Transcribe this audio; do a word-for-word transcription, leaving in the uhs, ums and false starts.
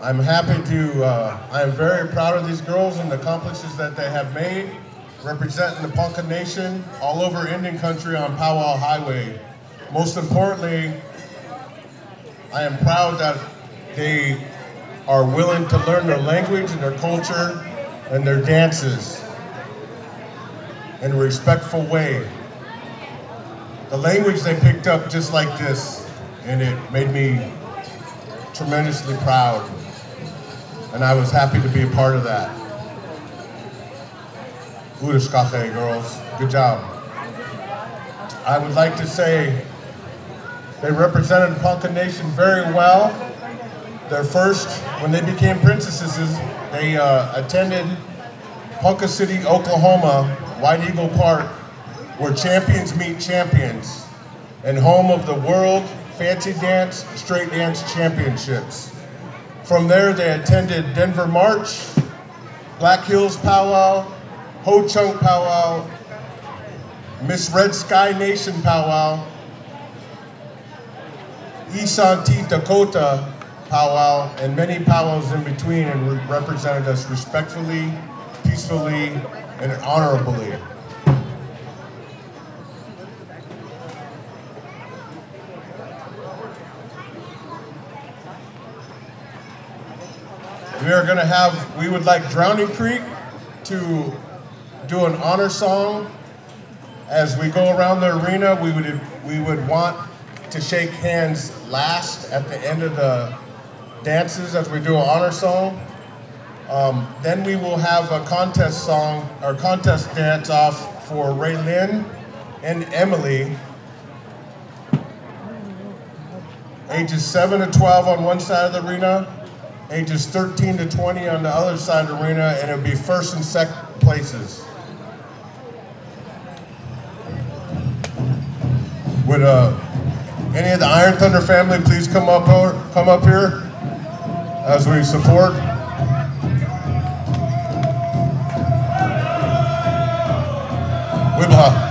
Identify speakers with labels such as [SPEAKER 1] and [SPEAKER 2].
[SPEAKER 1] I'm happy to, uh, I am very proud of these girls and the accomplishments that they have made, representing the Ponca Nation all over Indian country on Powwow Highway. Most importantly, I am proud that they are willing to learn their language and their culture and their dances in a respectful way. The language they picked up just like this, and it made me tremendously proud. And I was happy to be a part of that. Udashkache, girls, good job. I would like to say they represented the Ponca Nation very well. Their first, when they became princesses, they uh, attended Ponca City, Oklahoma, White Eagle Park, where champions meet champions, and home of the World Fancy Dance Straight Dance Championships. From there, they attended Denver March, Black Hills Powwow, Ho Chunk Powwow, Miss Red Sky Nation Powwow, Isanti Dakota Powwow, and many powwows in between, and represented us respectfully, peacefully, and honorably. We are going to have, we would like Drowning Creek to do an honor song. As we go around the arena, we would, we would want to shake hands last at the end of the dances as we do an honor song. Um, then we will have a contest song, or contest dance off for Raylyn and Emily, ages seven to twelve on one side of the arena, ages thirteen to twenty on the other side of the arena, and it'll be first and second places. Would uh, any of the Iron Thunder family please come up, or, come up here as we support? Wibha.